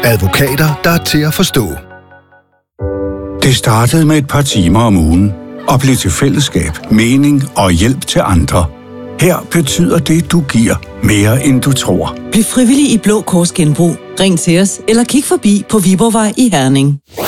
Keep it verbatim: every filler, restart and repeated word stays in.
Advokater, der er til at forstå. Det startede med et par timer om ugen og blev til fællesskab, mening og hjælp til andre. Her betyder det, du giver, mere end du tror. Bliv frivillig i Blå Kors Genbrug. Ring til os eller kig forbi på Viborgvej i Herning.